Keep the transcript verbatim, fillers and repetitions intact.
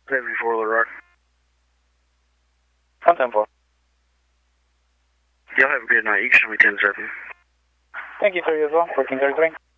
seventy-four Little Rock. one ten four. Y'all have a good night. You can show me ten seven. Thank you, sir, as well. Working thirty-three.